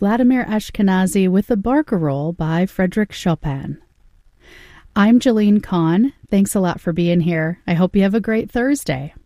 Vladimir Ashkenazy with the Barcarolle by Frédéric Chopin. I'm Jolene Kahn. Thanks a lot for being here. I hope you have a great Thursday.